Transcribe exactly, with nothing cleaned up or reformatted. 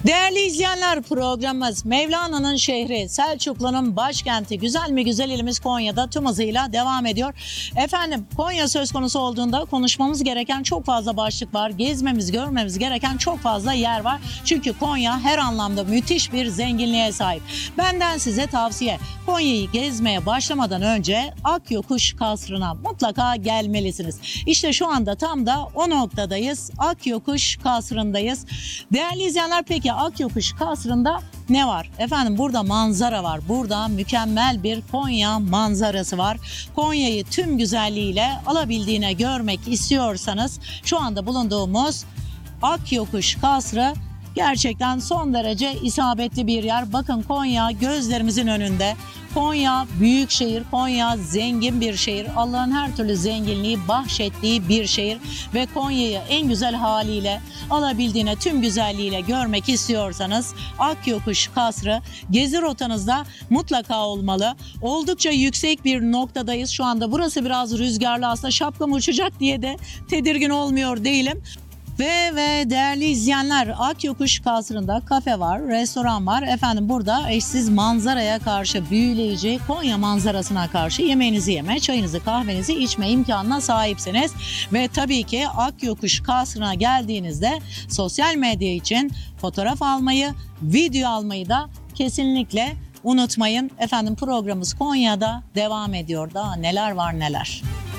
Değerli izleyenler, programımız Mevlana'nın şehri, Selçuklu'nun başkenti, güzel mi güzel ilimiz Konya'da tüm hızıyla devam ediyor. Efendim, Konya söz konusu olduğunda konuşmamız gereken çok fazla başlık var. Gezmemiz, görmemiz gereken çok fazla yer var. Çünkü Konya her anlamda müthiş bir zenginliğe sahip. Benden size tavsiye, Konya'yı gezmeye başlamadan önce Akyokuş Kasrı'na mutlaka gelmelisiniz. İşte şu anda tam da o noktadayız. Akyokuş Kasrı'ndayız. Değerli izleyenler, peki Akyokuş Kasrı'nda ne var? Efendim, burada manzara var. Burada mükemmel bir Konya manzarası var. Konya'yı tüm güzelliğiyle alabildiğine görmek istiyorsanız şu anda bulunduğumuz Akyokuş Kasrı gerçekten son derece isabetli bir yer. Bakın, Konya gözlerimizin önünde. Konya büyük şehir, Konya zengin bir şehir. Allah'ın her türlü zenginliği bahşettiği bir şehir ve Konya'yı en güzel haliyle, alabildiğine tüm güzelliğiyle görmek istiyorsanız Akyokuş Kasrı gezi rotanızda mutlaka olmalı. Oldukça yüksek bir noktadayız şu anda. Burası biraz rüzgarlı, aslında şapkam uçacak diye de tedirgin olmuyor değilim. Ve ve değerli izleyenler, Akyokuş Kasrı'nda kafe var, restoran var. Efendim, burada eşsiz manzaraya karşı, büyüleyici Konya manzarasına karşı yemeğinizi yeme, çayınızı, kahvenizi içme imkanına sahipsiniz. Ve tabii ki Akyokuş Kasrı'na geldiğinizde sosyal medya için fotoğraf almayı, video almayı da kesinlikle unutmayın. Efendim, programımız Konya'da devam ediyor. Daha neler var neler.